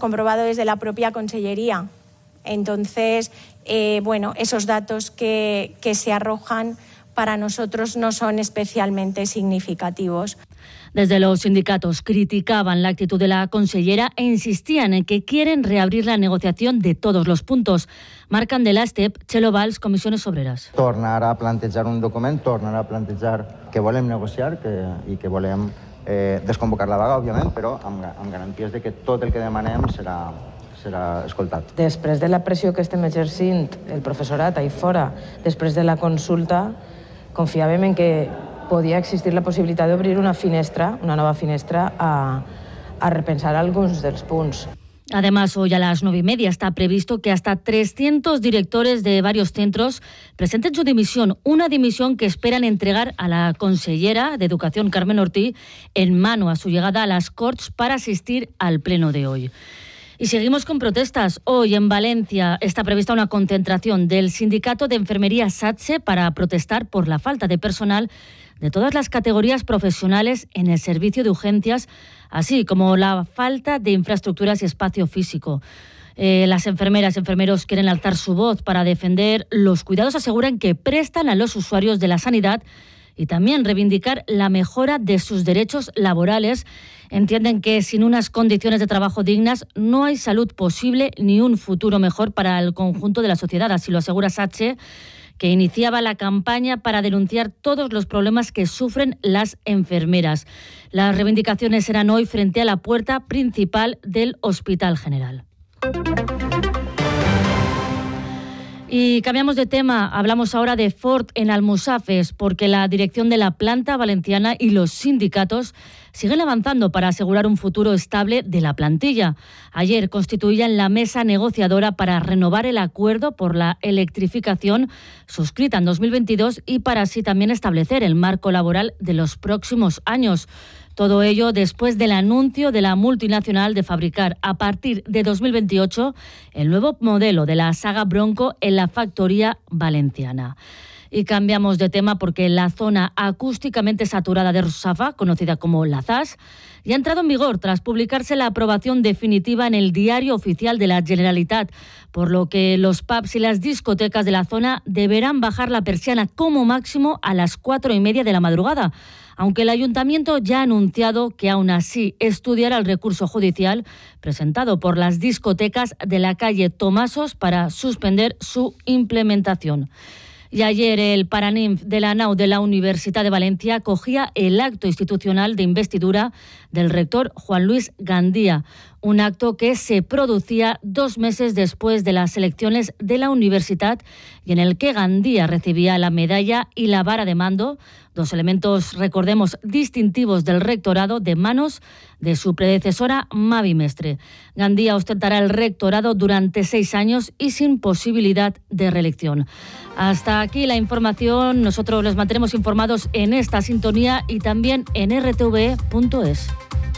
comprobado desde la propia Consellería. Entonces, esos datos que se arrojan para nosotros no son especialmente significativos. Desde los sindicatos criticaban la actitud de la consellera e insistían en que quieren reabrir la negociación de todos los puntos. Marc Candela, STEP, Txelo Valls, Comissiones Obreres. Tornar a plantejar un document, tornar a plantejar que volem negociar i que volem desconvocar la vaga, òbviament, però amb garanties de que tot el que demanem serà escoltat. Després de la pressió que estem exercint el professorat ahí fora, després de la consulta, confiàvem en que podia existir la possibilitat d'obrir una nova finestra a repensar alguns dels punts. Además, hoy a las 9:30 está previsto que hasta 300 directores de varios centros presenten su dimisión, una dimisión que esperan entregar a la consellera de Educación, Carmen Ortí, en mano a su llegada a las Corts para asistir al pleno de hoy. Y seguimos con protestas. Hoy en Valencia está prevista una concentración del sindicato de enfermería SATSE para protestar por la falta de personal de todas las categorías profesionales en el servicio de urgencias, así como la falta de infraestructuras y espacio físico. Las enfermeras y enfermeros quieren alzar su voz para defender los cuidados, aseguran que prestan a los usuarios de la sanidad y también reivindicar la mejora de sus derechos laborales. Entienden que sin unas condiciones de trabajo dignas no hay salud posible ni un futuro mejor para el conjunto de la sociedad, así lo asegura SATSE, que iniciaba la campaña para denunciar todos los problemas que sufren las enfermeras. Las reivindicaciones serán hoy frente a la puerta principal del Hospital General. Y cambiamos de tema, hablamos ahora de Ford en Almusafes, porque la dirección de la planta valenciana y los sindicatos siguen avanzando para asegurar un futuro estable de la plantilla. Ayer constituían la mesa negociadora para renovar el acuerdo por la electrificación suscrita en 2022 y para así también establecer el marco laboral de los próximos años. Todo ello después del anuncio de la multinacional de fabricar a partir de 2028 el nuevo modelo de la saga Bronco en la factoría valenciana. Y cambiamos de tema porque la zona acústicamente saturada de Russafa, conocida como la ZAS, ya ha entrado en vigor tras publicarse la aprobación definitiva en el Diario Oficial de la Generalitat, por lo que los pubs y las discotecas de la zona deberán bajar la persiana como máximo a las 4:30 de la madrugada, aunque el Ayuntamiento ya ha anunciado que aún así estudiará el recurso judicial presentado por las discotecas de la calle Tomasos para suspender su implementación. Y ayer el Paraninf de la nau de la Universitat de Valencia acogía el acto institucional de investidura del rector Juan Luis Gandía, un acto que se producía 2 meses después de las elecciones de la universidad y en el que Gandía recibía la medalla y la vara de mando, 2 elementos, recordemos, distintivos del rectorado de manos de su predecesora Mavi Mestre. Gandía ostentará el rectorado durante 6 años y sin posibilidad de reelección. Hasta aquí la información. Nosotros les mantenemos informados en esta sintonía y también en rtve.es.